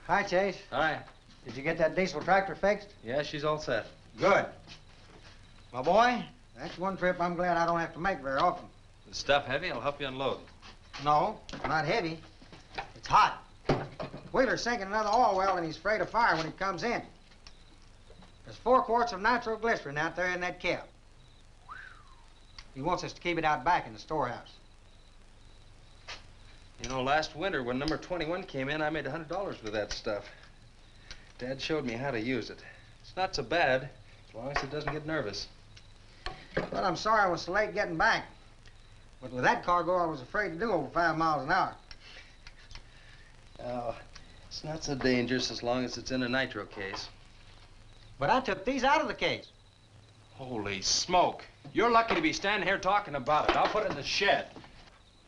Hi, Chase. Hi. Did you get that diesel tractor fixed? Yeah, she's all set. Good. My boy, that's one trip I'm glad I don't have to make very often. The stuff heavy? I'll help you unload. No, not heavy. It's hot. Wheeler's sinking another oil well and he's afraid of fire when he comes in. There's 4 quarts of nitroglycerin out there in that cap. He wants us to keep it out back in the storehouse. You know, last winter when number 21 came in, I made $100 with that stuff. Dad showed me how to use it. It's not so bad, as long as it doesn't get nervous. Well, I'm sorry I was so late getting back. But with that cargo, I was afraid to do over 5 miles an hour. Oh, it's not so dangerous as long as it's in a nitro case. But I took these out of the case. Holy smoke. You're lucky to be standing here talking about it. I'll put it in the shed.